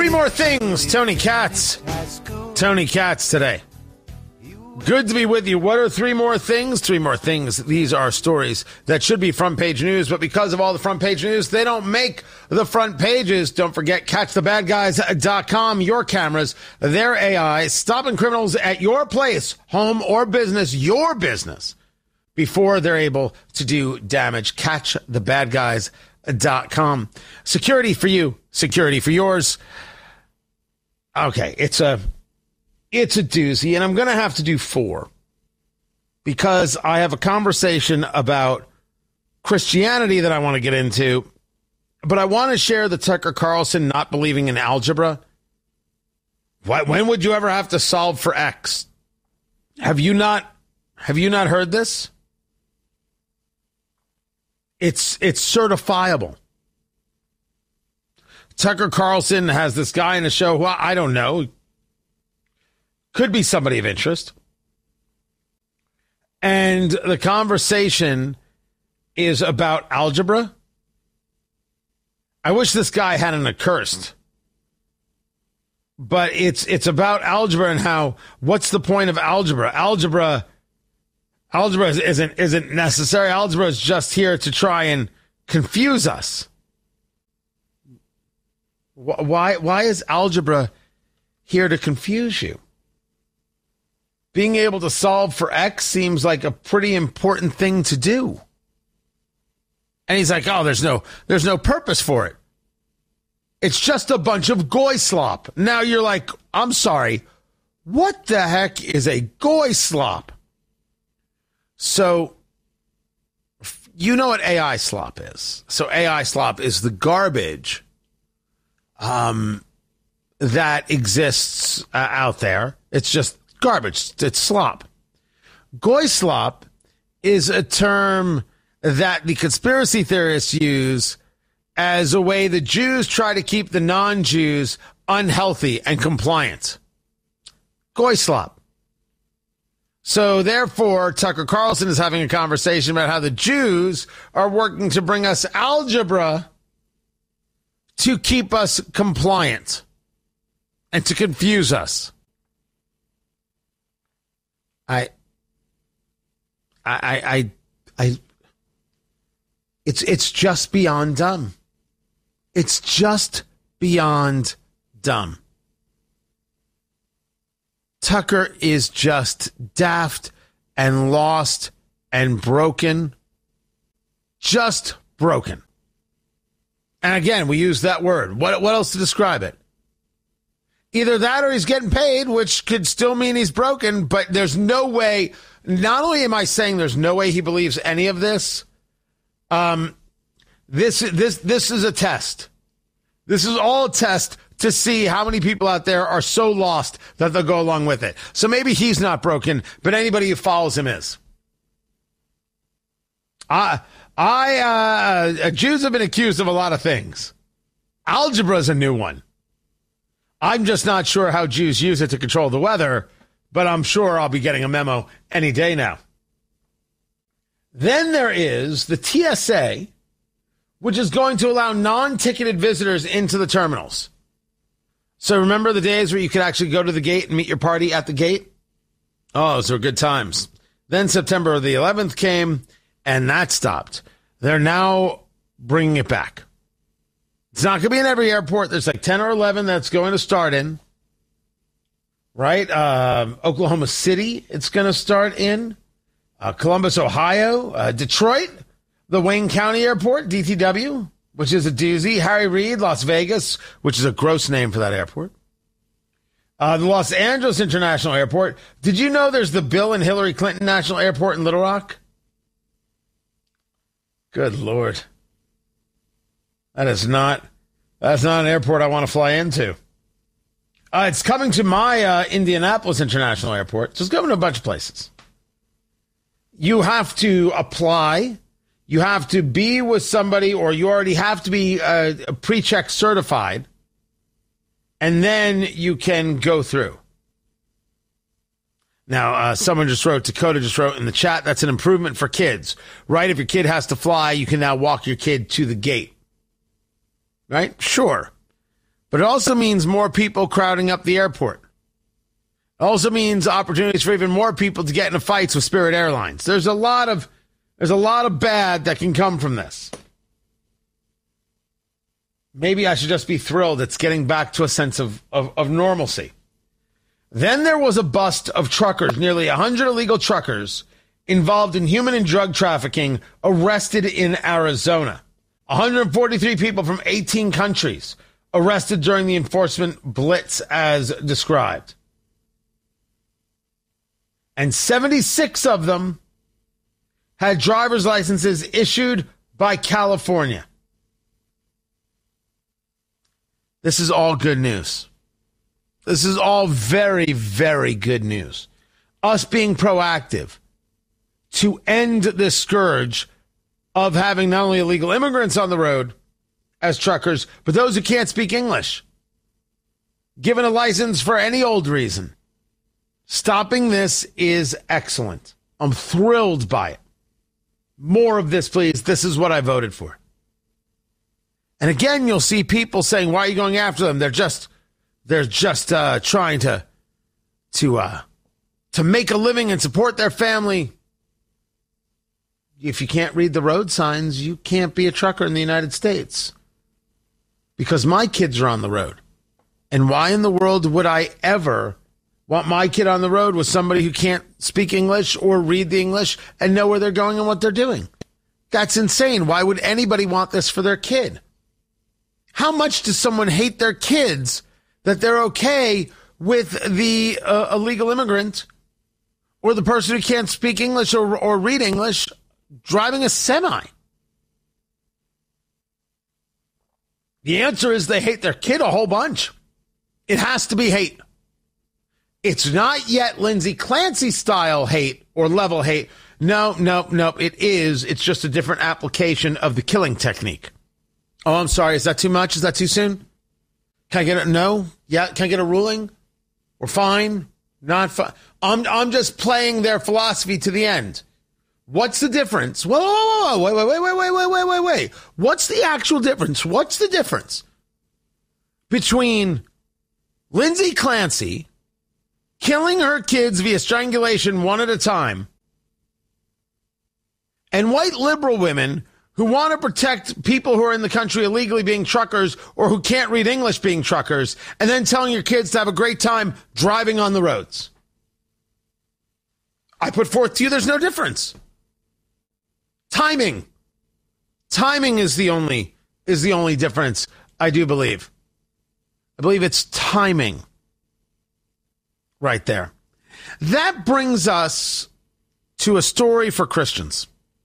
Three more things, Tony Katz. Tony Katz today. Good to be with you. What are three more things? Three more things. These are stories that should be front page news, but because of all the front page news, they don't make the front pages. Don't forget, catchthebadguys.com. Your cameras, their AI, stopping criminals at your place, home or business, your business, before they're able to do damage. Catchthebadguys.com. Security for you, security for yours. Okay, it's a doozy, and I'm going to have to do four because I have a conversation about Christianity that I want to get into, but I want to share the Tucker Carlson not believing in algebra. When would you ever have to solve for X? Have you not heard this? It's certifiable. Tucker Carlson has this guy in a show who I don't know. Could be somebody of interest. And the conversation is about algebra. I wish this guy hadn't accursed. But it's about algebra and how, what's the point of algebra? Algebra isn't necessary. Algebra is just here to try and confuse us. Why is algebra here to confuse you? Being able to solve for X seems like a pretty important thing to do. And he's like, oh, there's no purpose for it. It's just a bunch of goy slop. Now you're like, I'm sorry, what the heck is a goy slop? So you know what AI slop is. So AI slop is the garbage that exists out there. It's just garbage. It's slop. Goy slop is a term that the conspiracy theorists use as a way the Jews try to keep the non-Jews unhealthy and compliant. Goy slop. So therefore, Tucker Carlson is having a conversation about how the Jews are working to bring us algebra to keep us compliant and to confuse us. It's just beyond dumb. It's just beyond dumb. Tucker is just daft and lost and broken. Just broken. And again, we use that word. What else to describe it? Either that or he's getting paid, which could still mean he's broken, but there's no way. Not only am I saying there's no way he believes any of this, this is a test. This is all a test to see how many people out there are so lost that they'll go along with it. So maybe he's not broken, but anybody who follows him is. Jews have been accused of a lot of things. Algebra is a new one. I'm just not sure how Jews use it to control the weather, but I'm sure I'll be getting a memo any day now. Then there is the TSA, which is going to allow non-ticketed visitors into the terminals. So remember the days where you could actually go to the gate and meet your party at the gate? Oh, those were good times. Then September the 11th came, and that stopped. They're now bringing it back. It's not going to be in every airport. There's like 10 or 11 that's going to start in. Right? Oklahoma City, it's going to start in. Columbus, Ohio. Detroit, the Wayne County Airport, DTW, which is a doozy. Harry Reid, Las Vegas, which is a gross name for that airport. The Los Angeles International Airport. Did you know there's the Bill and Hillary Clinton National Airport in Little Rock? Good Lord. That's not an airport I want to fly into. It's coming to my Indianapolis International Airport. So it's going to a bunch of places. You have to apply. You have to be with somebody, or you already have to be pre-check certified. And then you can go through. Now, Dakota just wrote in the chat, that's an improvement for kids, right? If your kid has to fly, you can now walk your kid to the gate. Right? Sure. But it also means more people crowding up the airport. It also means opportunities for even more people to get into fights with Spirit Airlines. There's a lot of bad that can come from this. Maybe I should just be thrilled it's getting back to a sense of normalcy. Then there was a bust of truckers, nearly 100 illegal truckers involved in human and drug trafficking arrested in Arizona. 143 people from 18 countries arrested during the enforcement blitz as described. And 76 of them had driver's licenses issued by California. This is all good news. This is all very, very good news. Us being proactive to end this scourge of having not only illegal immigrants on the road as truckers, but those who can't speak English, given a license for any old reason. Stopping this is excellent. I'm thrilled by it. More of this, please. This is what I voted for. And again, you'll see people saying, why are you going after them? They're just trying to make a living and support their family. If you can't read the road signs, you can't be a trucker in the United States. Because my kids are on the road. And why in the world would I ever want my kid on the road with somebody who can't speak English or read the English and know where they're going and what they're doing? That's insane. Why would anybody want this for their kid? How much does someone hate their kids that they're okay with the illegal immigrant or the person who can't speak English or read English driving a semi? The answer is they hate their kid a whole bunch. It has to be hate. It's not yet Lindsay Clancy style hate or level hate. No. It is. It's just a different application of the killing technique. Oh, I'm sorry. Is that too much? Is that too soon? Can I get a no? Yeah. Can I get a ruling? We're fine. Not fine. I'm just playing their philosophy to the end. What's the difference? Whoa, wait. What's the actual difference? What's the difference between Lindsay Clancy killing her kids via strangulation one at a time and white liberal women who want to protect people who are in the country illegally being truckers or who can't read English being truckers, and then telling your kids to have a great time driving on the roads? I put forth to you, there's no difference. Timing is the only difference, I do believe. I believe it's timing right there. That brings us to a story for Christians.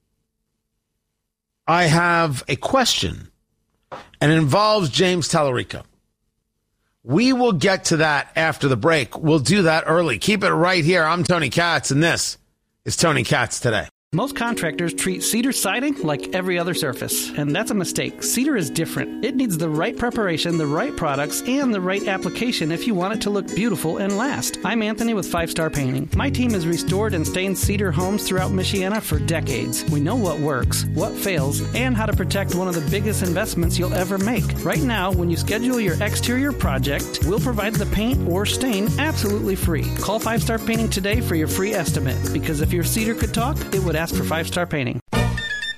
I have a question, and it involves James Tallarico. We will get to that after the break. We'll do that early. Keep it right here. I'm Tony Katz, and this is Tony Katz Today. Most contractors treat cedar siding like every other surface, and that's a mistake. Cedar is different. It needs the right preparation, the right products, and the right application if you want it to look beautiful and last. I'm Anthony with 5 Star Painting. My team has restored and stained cedar homes throughout Michiana for decades. We know what works, what fails, and how to protect one of the biggest investments you'll ever make. Right now, when you schedule your exterior project, we'll provide the paint or stain absolutely free. Call 5 Star Painting today for your free estimate, because if your cedar could talk, it would ask for 5 Star Painting.